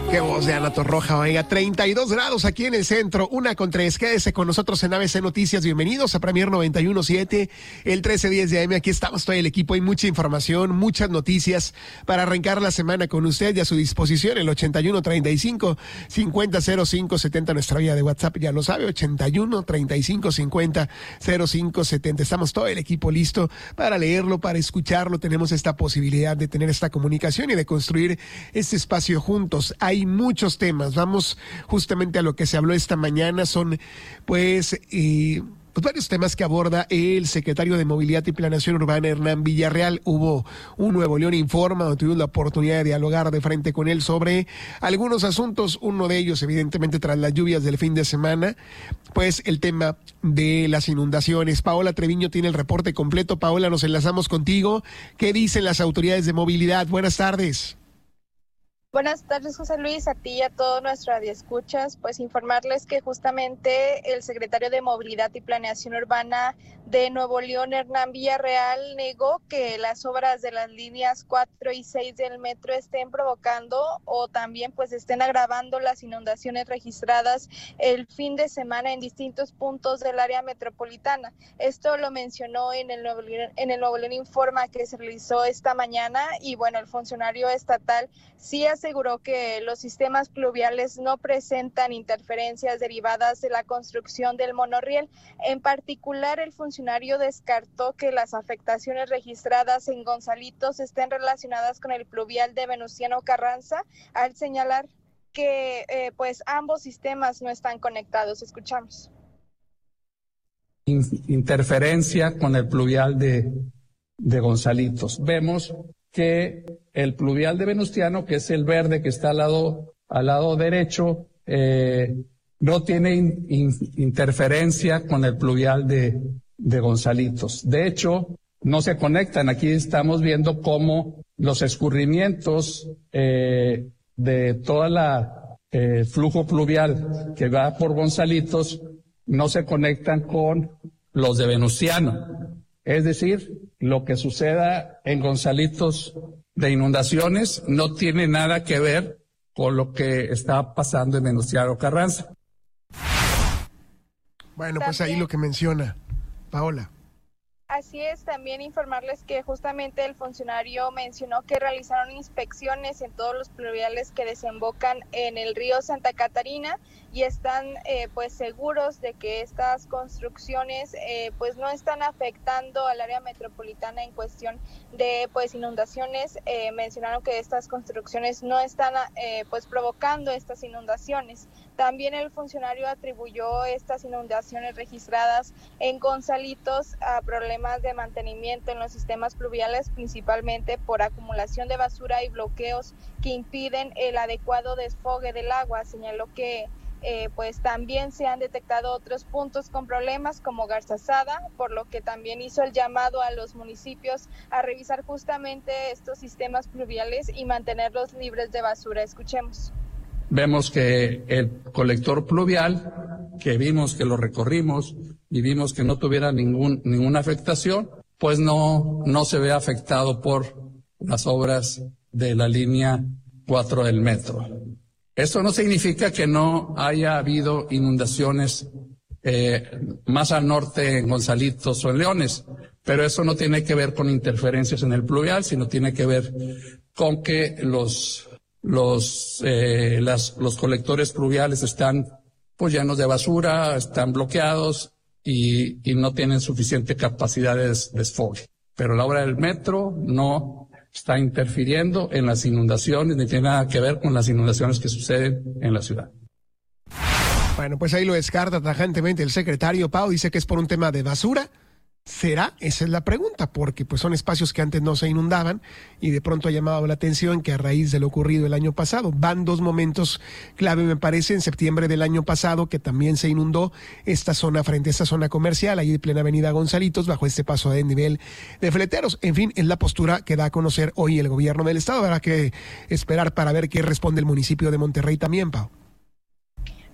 Qué voz de Ana Torroja, oiga, 32 grados aquí en el centro, 1:03. Quédese con nosotros en ABC Noticias. Bienvenidos a Premier 91.7, el 13:10 de AM. Aquí estamos todo el equipo, hay mucha información, muchas noticias para arrancar la semana con usted y a su disposición el 8135-500570, nuestra vía de WhatsApp, ya lo sabe, 8135-500570. Estamos todo el equipo listo para leerlo, para escucharlo. Tenemos esta posibilidad de tener esta comunicación y de construir este espacio juntos. Hay muchos temas. Vamos justamente a lo que se habló esta mañana. Son pues varios temas que aborda el secretario de Movilidad y Planeación Urbana, Hernán Villarreal. Hubo un Nuevo León Informa, donde tuvimos la oportunidad de dialogar de frente con él sobre algunos asuntos. Uno de ellos, evidentemente, tras las lluvias del fin de semana, pues el tema de las inundaciones. Paola Treviño tiene el reporte completo. Paola, nos enlazamos contigo. ¿Qué dicen las autoridades de movilidad? Buenas tardes. Buenas tardes, José Luis, a ti y a todos nuestros radioescuchas. Pues informarles que justamente el secretario de Movilidad y Planeación Urbana de Nuevo León, Hernán Villarreal, negó que las obras de las líneas 4 y 6 del metro estén provocando o también pues estén agravando las inundaciones registradas el fin de semana en distintos puntos del área metropolitana. Esto lo mencionó en el Nuevo León Informa que se realizó esta mañana, y bueno, el funcionario estatal sí aseguró que los sistemas pluviales no presentan interferencias derivadas de la construcción del monorriel. En particular, el funcionario descartó que las afectaciones registradas en Gonzalitos estén relacionadas con el pluvial de Venustiano Carranza, al señalar que pues ambos sistemas no están conectados. Escuchamos. Interferencia con el pluvial de Gonzalitos. Vemos que el pluvial de Venustiano, que es el verde que está al lado derecho, no tiene interferencia con el pluvial de Gonzalitos. De hecho, no se conectan. Aquí estamos viendo cómo los escurrimientos de toda la flujo pluvial que va por Gonzalitos no se conectan con los de Venustiano. Es decir, lo que suceda en Gonzalitos de inundaciones no tiene nada que ver con lo que está pasando en Venustiano Carranza. Bueno, pues ahí lo que menciona Paola. Así es, también informarles que justamente el funcionario mencionó que realizaron inspecciones en todos los pluviales que desembocan en el río Santa Catarina y están pues seguros de que estas construcciones pues no están afectando al área metropolitana en cuestión de pues inundaciones. Mencionaron que estas construcciones no están pues provocando estas inundaciones. También el funcionario atribuyó estas inundaciones registradas en Gonzalitos a problemas de mantenimiento en los sistemas pluviales, principalmente por acumulación de basura y bloqueos que impiden el adecuado desfogue del agua. Señaló que pues también se han detectado otros puntos con problemas como Garzazada, por lo que también hizo el llamado a los municipios a revisar justamente estos sistemas pluviales y mantenerlos libres de basura. Escuchemos. Vemos que el colector pluvial, que vimos que lo recorrimos y vimos que no tuviera ninguna afectación, pues no se ve afectado por las obras de la línea 4 del metro. Esto no significa que no haya habido inundaciones más al norte en Gonzalitos o en Leones, pero eso no tiene que ver con interferencias en el pluvial, sino tiene que ver con que los colectores pluviales están pues llenos de basura, están bloqueados y no tienen suficiente capacidad de desfogue. Pero la obra del metro no está interfiriendo en las inundaciones, ni tiene nada que ver con las inundaciones que suceden en la ciudad. Bueno, pues ahí lo descarta tajantemente el secretario. Pau dice que es por un tema de basura. ¿Será? Esa es la pregunta, porque pues son espacios que antes no se inundaban y de pronto ha llamado la atención que a raíz de lo ocurrido el año pasado, van dos momentos clave, me parece, en septiembre del año pasado, que también se inundó esta zona frente a esta zona comercial, ahí de plena avenida Gonzalitos, bajo este paso de nivel de fleteros. En fin, es la postura que da a conocer hoy el gobierno del estado. Habrá que esperar para ver qué responde el municipio de Monterrey también, Pau.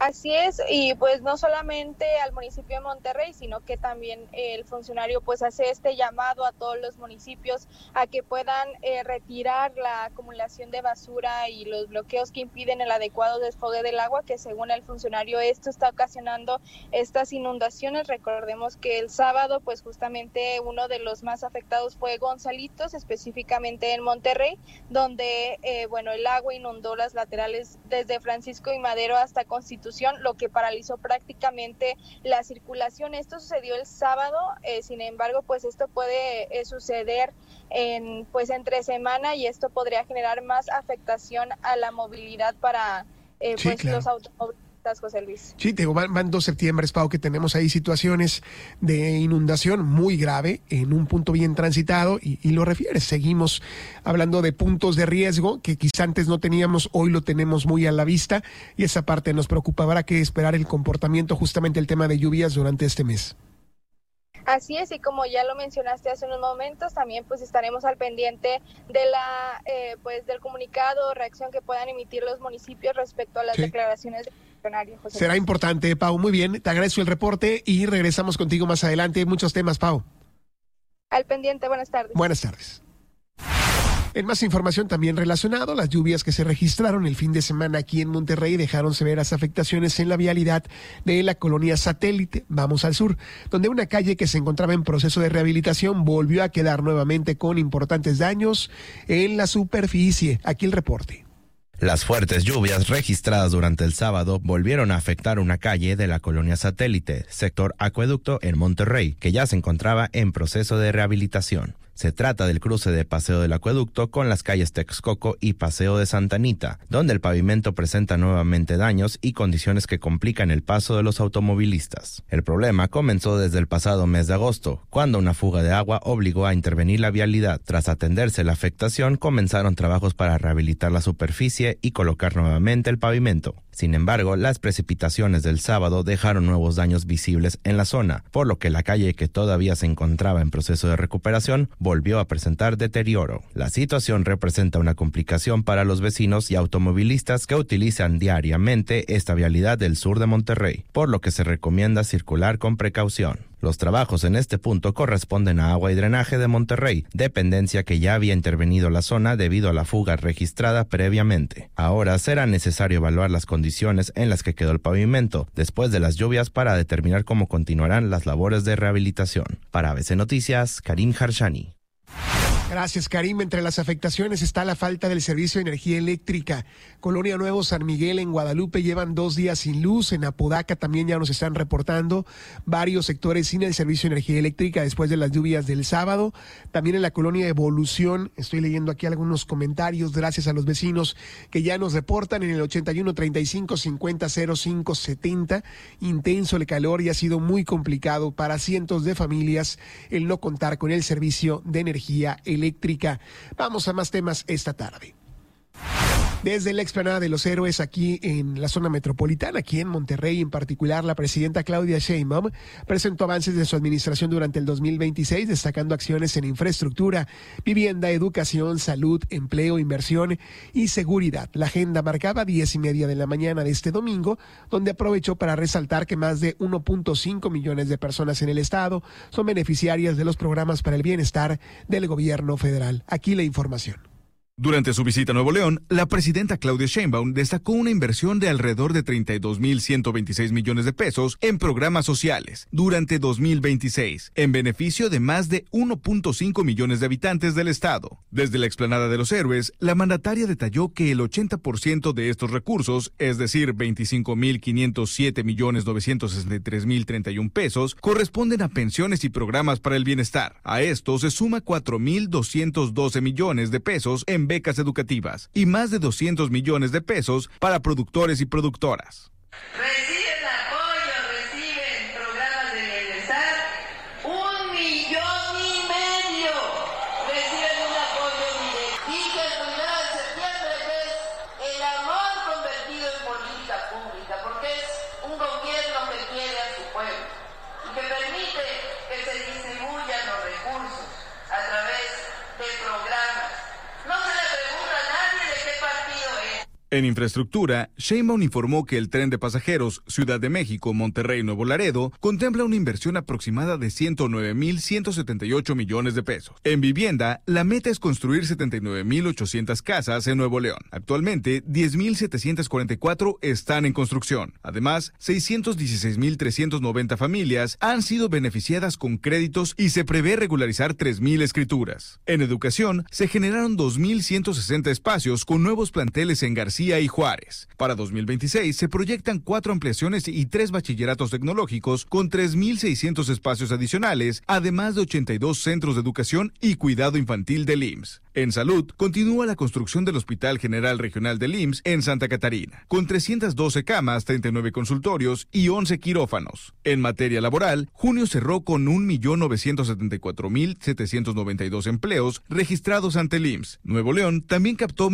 Así es, y pues no solamente al municipio de Monterrey, sino que también el funcionario pues hace este llamado a todos los municipios a que puedan retirar la acumulación de basura y los bloqueos que impiden el adecuado desfogue del agua, que según el funcionario esto está ocasionando estas inundaciones. Recordemos que el sábado pues justamente uno de los más afectados fue Gonzalitos, específicamente en Monterrey, donde el agua inundó las laterales desde Francisco y Madero hasta Constitución, lo que paralizó prácticamente la circulación. Esto sucedió el sábado, sin embargo, pues esto puede suceder entre semana, y esto podría generar más afectación a la movilidad para claro, los automóviles. José Luis. Sí, van 2 septiembre, Pau, que tenemos ahí situaciones de inundación muy grave en un punto bien transitado y lo refieres. Seguimos hablando de puntos de riesgo que quizá antes no teníamos, hoy lo tenemos muy a la vista y esa parte nos preocupa. Habrá que esperar el comportamiento, justamente el tema de lluvias durante este mes. Así es, y como ya lo mencionaste hace unos momentos, también pues estaremos al pendiente de del comunicado o reacción que puedan emitir los municipios respecto a las declaraciones del funcionario. José. Será importante, Pau. Muy bien, te agradezco el reporte y regresamos contigo más adelante. Muchos temas, Pau. Al pendiente, buenas tardes. Buenas tardes. En más información también relacionado, las lluvias que se registraron el fin de semana aquí en Monterrey dejaron severas afectaciones en la vialidad de la colonia Satélite, vamos al sur, donde una calle que se encontraba en proceso de rehabilitación volvió a quedar nuevamente con importantes daños en la superficie. Aquí el reporte. Las fuertes lluvias registradas durante el sábado volvieron a afectar una calle de la colonia Satélite, sector Acueducto en Monterrey, que ya se encontraba en proceso de rehabilitación. Se trata del cruce de Paseo del Acueducto con las calles Texcoco y Paseo de Santa Anita, donde el pavimento presenta nuevamente daños y condiciones que complican el paso de los automovilistas. El problema comenzó desde el pasado mes de agosto, cuando una fuga de agua obligó a intervenir la vialidad. Tras atenderse la afectación, comenzaron trabajos para rehabilitar la superficie y colocar nuevamente el pavimento. Sin embargo, las precipitaciones del sábado dejaron nuevos daños visibles en la zona, por lo que la calle, que todavía se encontraba en proceso de recuperación, volvió a presentar deterioro. La situación representa una complicación para los vecinos y automovilistas que utilizan diariamente esta vialidad del sur de Monterrey, por lo que se recomienda circular con precaución. Los trabajos en este punto corresponden a Agua y Drenaje de Monterrey, dependencia que ya había intervenido la zona debido a la fuga registrada previamente. Ahora será necesario evaluar las condiciones en las que quedó el pavimento después de las lluvias para determinar cómo continuarán las labores de rehabilitación. Para ABC Noticias, Karim Harshani. Gracias, Karim. Entre las afectaciones está la falta del servicio de energía eléctrica. Colonia Nuevo San Miguel en Guadalupe llevan 2 días sin luz. En Apodaca también ya nos están reportando varios sectores sin el servicio de energía eléctrica después de las lluvias del sábado. También en la colonia Evolución, estoy leyendo aquí algunos comentarios gracias a los vecinos que ya nos reportan en el 81 35 50 05 70. Intenso el calor y ha sido muy complicado para cientos de familias el no contar con el servicio de energía eléctrica. Vamos a más temas esta tarde. Desde la explanada de los Héroes aquí en la zona metropolitana, aquí en Monterrey en particular, la presidenta Claudia Sheinbaum presentó avances de su administración durante el 2026, destacando acciones en infraestructura, vivienda, educación, salud, empleo, inversión y seguridad. La agenda marcaba 10:30 de la mañana de este domingo, donde aprovechó para resaltar que más de 1.5 millones de personas en el estado son beneficiarias de los programas para el bienestar del gobierno federal. Aquí la información. Durante su visita a Nuevo León, la presidenta Claudia Sheinbaum destacó una inversión de alrededor de 32,126 millones de pesos en programas sociales durante 2026, en beneficio de más de 1.5 millones de habitantes del estado. Desde la explanada de los Héroes, la mandataria detalló que el 80% de estos recursos, es decir, 25,507,963,031 pesos, corresponden a pensiones y programas para el bienestar. A esto se suma 4,212 millones de pesos en becas educativas y más de 200 millones de pesos para productores y productoras. Reciben apoyo, reciben programas de bienestar, 1,5 millones. Reciben un apoyo directo. Y que el 1 de septiembre es el amor convertido en política pública, porque es un gobierno que quiere a su pueblo y que permite que se distribuyan los recursos a través de programas. No se le pregunta a nadie de qué partido es. En infraestructura, Sheinbaum informó que el tren de pasajeros Ciudad de México, Monterrey, Nuevo Laredo contempla una inversión aproximada de 109,178 millones de pesos. En vivienda, la meta es construir 79,800 casas en Nuevo León. Actualmente, 10,744 están en construcción. Además, 616,390 familias han sido beneficiadas con créditos y se prevé regularizar 3,000 escrituras. En educación, se generaron 2,160 espacios con nuevos planteles en García y Juárez. Para 2026 se proyectan 4 ampliaciones y 3 bachilleratos tecnológicos con 3,600 espacios adicionales, además de 82 centros de educación y cuidado infantil del IMSS. En salud, continúa la construcción del Hospital General Regional del IMSS en Santa Catarina, con 312 camas, 39 consultorios y 11 quirófanos. En materia laboral, junio cerró con 1,974,792 empleos registrados ante el IMSS. Nuevo León también captó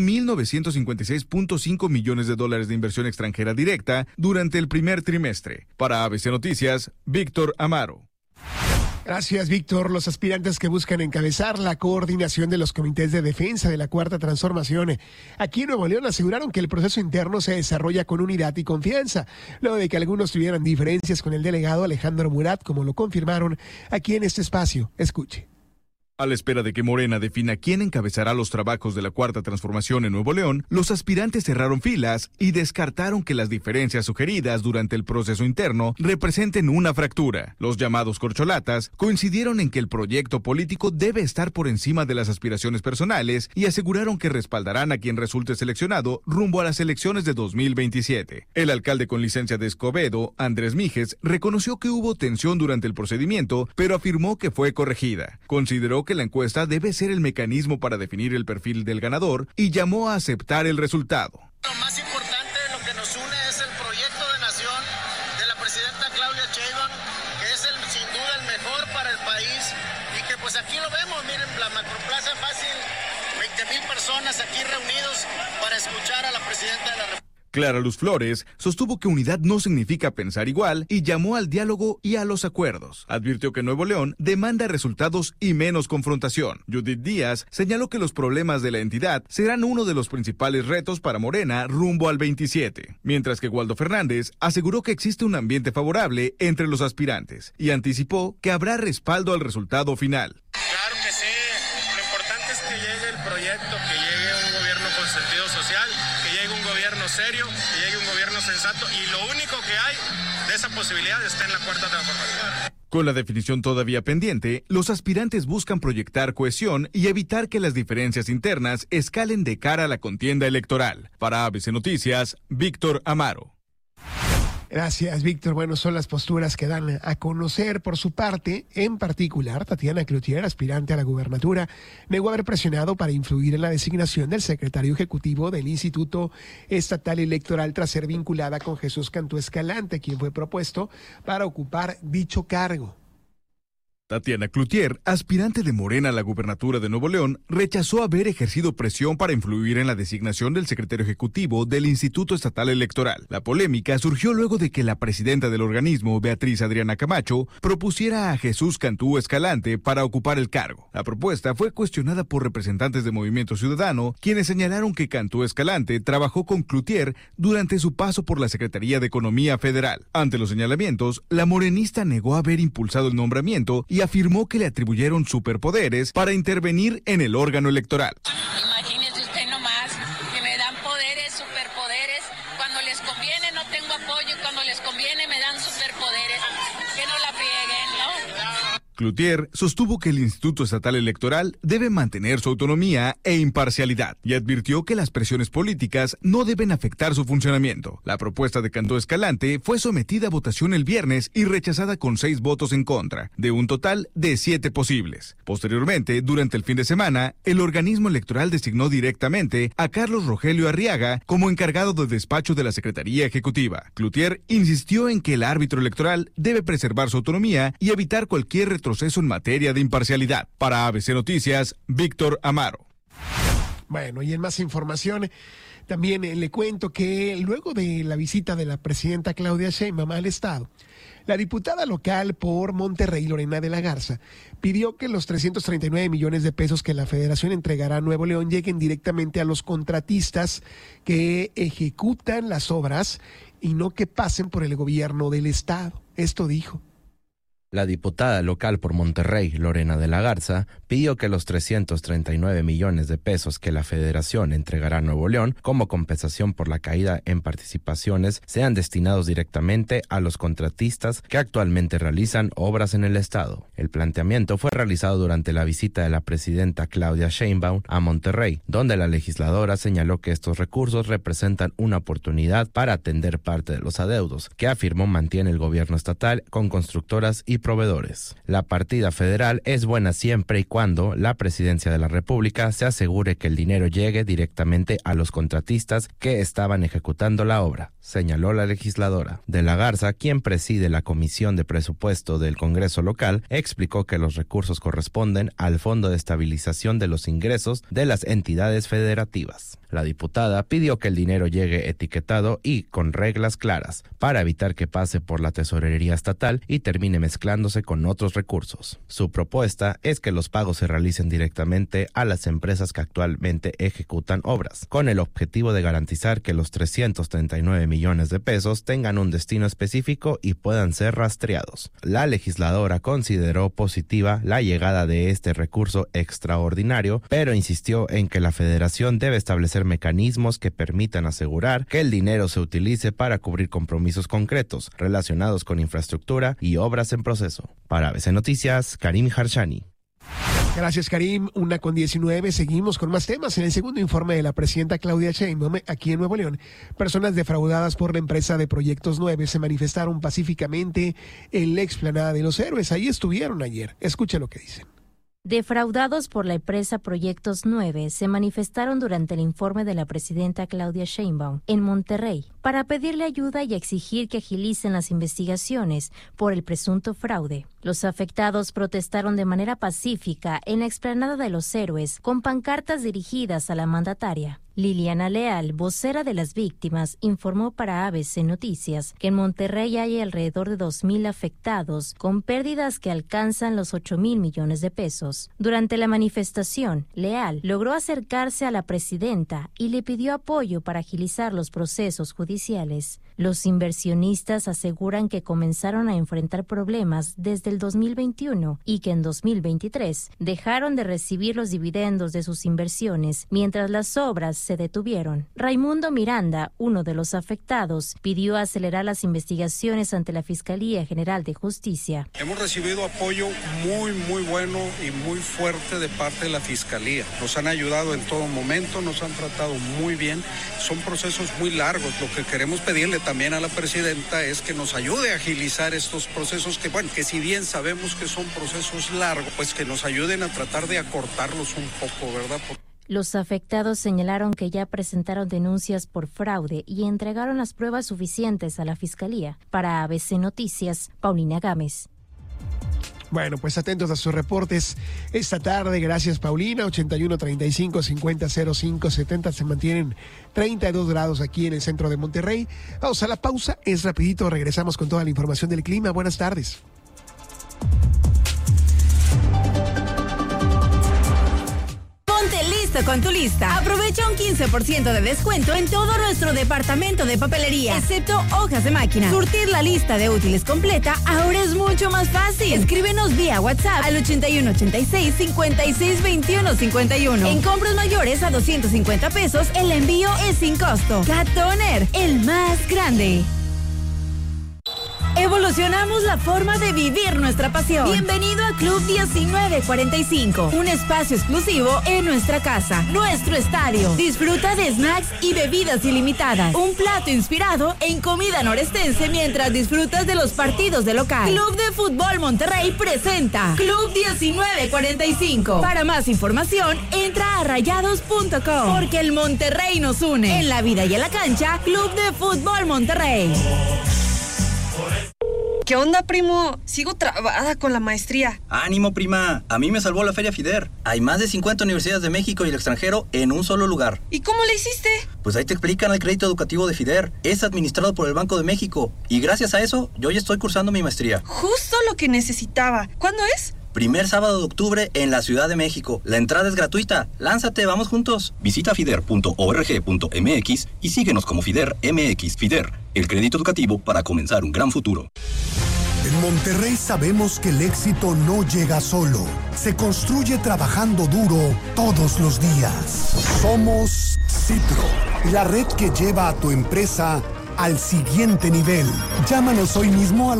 1,956,5 millones de dólares de inversión extranjera directa durante el primer trimestre. Para ABC Noticias, Víctor Amaro. Gracias, Víctor. Los aspirantes que buscan encabezar la coordinación de los comités de defensa de la Cuarta Transformación aquí en Nuevo León aseguraron que el proceso interno se desarrolla con unidad y confianza, luego de que algunos tuvieran diferencias con el delegado Alejandro Murat, como lo confirmaron aquí en este espacio. Escuche. A la espera de que Morena defina quién encabezará los trabajos de la Cuarta Transformación en Nuevo León, los aspirantes cerraron filas y descartaron que las diferencias sugeridas durante el proceso interno representen una fractura. Los llamados corcholatas coincidieron en que el proyecto político debe estar por encima de las aspiraciones personales y aseguraron que respaldarán a quien resulte seleccionado rumbo a las elecciones de 2027. El alcalde con licencia de Escobedo, Andrés Mijes, reconoció que hubo tensión durante el procedimiento, pero afirmó que fue corregida. Consideró que la encuesta debe ser el mecanismo para definir el perfil del ganador y llamó a aceptar el resultado. Lo más importante de lo que nos une es el proyecto de nación de la presidenta Claudia Sheinbaum, que es sin duda el mejor para el país y que pues aquí lo vemos, miren, la macroplaza fácil, 20,000 personas aquí reunidos para escuchar a la presidenta de la República. Clara Luz Flores sostuvo que unidad no significa pensar igual y llamó al diálogo y a los acuerdos. Advirtió que Nuevo León demanda resultados y menos confrontación. Judith Díaz señaló que los problemas de la entidad serán uno de los principales retos para Morena rumbo al 27. Mientras que Waldo Fernández aseguró que existe un ambiente favorable entre los aspirantes y anticipó que habrá respaldo al resultado final. Claro que sí, lo importante es que llegue el proyecto, que llegue un gobierno con sentido social, que llegue un gobierno serio, que llegue un gobierno sensato y lo único que hay de esa posibilidad está en la Cuarta Transformación. Con la definición todavía pendiente, los aspirantes buscan proyectar cohesión y evitar que las diferencias internas escalen de cara a la contienda electoral. Para ABC Noticias, Víctor Amaro. Gracias, Víctor. Bueno, son las posturas que dan a conocer. Por su parte, en particular, Tatiana Cloutier, aspirante a la gubernatura, negó haber presionado para influir en la designación del secretario ejecutivo del Instituto Estatal Electoral tras ser vinculada con Jesús Cantú Escalante, quien fue propuesto para ocupar dicho cargo. Tatiana Cloutier, aspirante de Morena a la gubernatura de Nuevo León, rechazó haber ejercido presión para influir en la designación del secretario ejecutivo del Instituto Estatal Electoral. La polémica surgió luego de que la presidenta del organismo, Beatriz Adriana Camacho, propusiera a Jesús Cantú Escalante para ocupar el cargo. La propuesta fue cuestionada por representantes de Movimiento Ciudadano, quienes señalaron que Cantú Escalante trabajó con Cloutier durante su paso por la Secretaría de Economía Federal. Ante los señalamientos, la morenista negó haber impulsado el nombramiento y afirmó que le atribuyeron superpoderes para intervenir en el órgano electoral. Imagínese usted nomás que me dan poderes, superpoderes. Cuando les conviene no tengo apoyo y cuando les conviene me dan superpoderes. Que no la frieguen, ¿no? Cloutier sostuvo que el Instituto Estatal Electoral debe mantener su autonomía e imparcialidad y advirtió que las presiones políticas no deben afectar su funcionamiento. La propuesta de Cantú Escalante fue sometida a votación el viernes y rechazada con 6 votos en contra, de un total de 7 posibles. Posteriormente, durante el fin de semana, el organismo electoral designó directamente a Carlos Rogelio Arriaga como encargado de despacho de la Secretaría Ejecutiva. Cloutier insistió en que el árbitro electoral debe preservar su autonomía y evitar cualquier retroceso en materia de imparcialidad. Para ABC Noticias, Víctor Amaro. Bueno, y en más información, También le cuento que luego de la visita de la presidenta Claudia Sheinbaum al estado, la diputada local por Monterrey, Lorena de la Garza, pidió que los 339 millones de pesos que la Federación entregará a Nuevo León lleguen directamente a los contratistas que ejecutan las obras y no que pasen por el gobierno del estado. Esto dijo. La diputada local por Monterrey, Lorena de la Garza, pidió que los 339 millones de pesos que la Federación entregará a Nuevo León como compensación por la caída en participaciones sean destinados directamente a los contratistas que actualmente realizan obras en el estado. El planteamiento fue realizado durante la visita de la presidenta Claudia Sheinbaum a Monterrey, donde la legisladora señaló que estos recursos representan una oportunidad para atender parte de los adeudos, que afirmó mantiene el gobierno estatal con constructoras y proveedores. La partida federal es buena siempre y cuando la Presidencia de la República se asegure que el dinero llegue directamente a los contratistas que estaban ejecutando la obra, señaló la legisladora. De la Garza, quien preside la Comisión de Presupuesto del Congreso local, explicó que los recursos corresponden al Fondo de Estabilización de los Ingresos de las entidades federativas. La diputada pidió que el dinero llegue etiquetado y con reglas claras para evitar que pase por la tesorería estatal y termine mezclándose con otros recursos. Su propuesta es que los pagos se realicen directamente a las empresas que actualmente ejecutan obras, con el objetivo de garantizar que los 339 millones de pesos tengan un destino específico y puedan ser rastreados. La legisladora consideró positiva la llegada de este recurso extraordinario, pero insistió en que la Federación debe establecer mecanismos que permitan asegurar que el dinero se utilice para cubrir compromisos concretos relacionados con infraestructura y obras en proceso. Para ABC Noticias, Karim Harshani. Gracias, Karim. 1:19. Seguimos con más temas. En el segundo informe de la presidenta Claudia Sheinbaum, aquí en Nuevo León, personas defraudadas por la empresa de Proyectos 9 se manifestaron pacíficamente en la explanada de los Héroes. Ahí estuvieron ayer. Escuche lo que dicen. Defraudados por la empresa Proyectos 9 se manifestaron durante el informe de la presidenta Claudia Sheinbaum en Monterrey para pedirle ayuda y exigir que agilicen las investigaciones por el presunto fraude. Los afectados protestaron de manera pacífica en la explanada de los Héroes con pancartas dirigidas a la mandataria. Liliana Leal, vocera de las víctimas, informó para ABC Noticias que en Monterrey hay alrededor de 2,000 afectados con pérdidas que alcanzan los 8,000 millones de pesos. Durante la manifestación, Leal logró acercarse a la presidenta y le pidió apoyo para agilizar los procesos judiciales. Los inversionistas aseguran que comenzaron a enfrentar problemas desde el 2021 y que en 2023 dejaron de recibir los dividendos de sus inversiones mientras las obras se detuvieron. Raimundo Miranda, uno de los afectados, pidió acelerar las investigaciones ante la Fiscalía General de Justicia. Hemos recibido apoyo muy bueno y muy fuerte de parte de la Fiscalía. Nos han ayudado en todo momento, nos han tratado muy bien. Son procesos muy largos. Lo que queremos pedirle también a la presidenta es que nos ayude a agilizar estos procesos que si bien sabemos que son procesos largos, pues que nos ayuden a tratar de acortarlos un poco, ¿verdad? Los afectados señalaron que ya presentaron denuncias por fraude y entregaron las pruebas suficientes a la Fiscalía. Para ABC Noticias, Paulina Gámez. Bueno, pues atentos a sus reportes esta tarde. Gracias, Paulina. 81-35-50-05-70. Se mantienen 32 grados aquí en el centro de Monterrey. Vamos a la pausa. Es rapidito. Regresamos con toda la información del clima. Buenas tardes. Listo con tu lista. Aprovecha un 15% de descuento en todo nuestro departamento de papelería, excepto hojas de máquina. Surtir la lista de útiles completa ahora es mucho más fácil. Escríbenos vía WhatsApp al 8186-562151. En compras mayores a 250 pesos, el envío es sin costo. Cat Toner, el más grande. Evolucionamos la forma de vivir nuestra pasión. Bienvenido a Club 1945, un espacio exclusivo en nuestra casa, nuestro estadio. Disfruta de snacks y bebidas ilimitadas. Un plato inspirado en comida norestense mientras disfrutas de los partidos de local. Club de Fútbol Monterrey presenta Club 1945. Para más información, entra a rayados.com. Porque el Monterrey nos une. En la vida y en la cancha, Club de Fútbol Monterrey. ¿Qué onda, primo? Sigo trabada con la maestría. ¡Ánimo, prima! A mí me salvó la Feria FIDER. Hay más de 50 universidades de México y el extranjero en un solo lugar. ¿Y cómo le hiciste? Pues ahí te explican el crédito educativo de FIDER. Es administrado por el Banco de México. Y gracias a eso, yo ya estoy cursando mi maestría. Justo lo que necesitaba. ¿Cuándo es? Primer sábado de octubre en la Ciudad de México. La entrada es gratuita. Lánzate, vamos juntos. Visita fider.org.mx y síguenos como FIDER MX. FIDER, el crédito educativo para comenzar un gran futuro. En Monterrey sabemos que el éxito no llega solo. Se construye trabajando duro todos los días. Somos Citro, la red que lleva a tu empresa al siguiente nivel. Llámanos hoy mismo al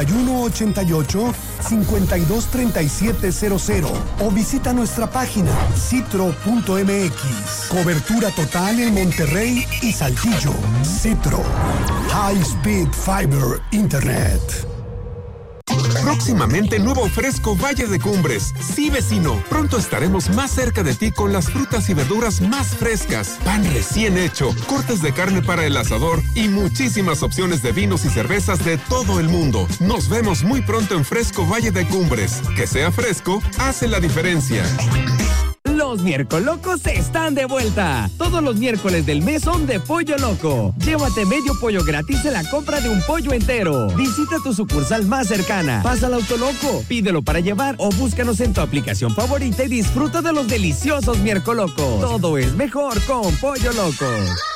8188-523700 o visita nuestra página citro.mx. Cobertura total en Monterrey y Saltillo. Citro. High Speed Fiber Internet. Próximamente nuevo Fresco Valle de Cumbres. Sí, vecino, pronto estaremos más cerca de ti con las frutas y verduras más frescas, pan recién hecho, cortes de carne para el asador y muchísimas opciones de vinos y cervezas de todo el mundo. Nos vemos muy pronto en Fresco Valle de Cumbres. Que sea fresco, hace la diferencia. Los Miércolocos están de vuelta. Todos los miércoles del mes son de Pollo Loco. Llévate medio pollo gratis en la compra de un pollo entero. Visita tu sucursal más cercana. Pasa al Autoloco, pídelo para llevar o búscanos en tu aplicación favorita y disfruta de los deliciosos Miércolocos. Todo es mejor con Pollo Loco.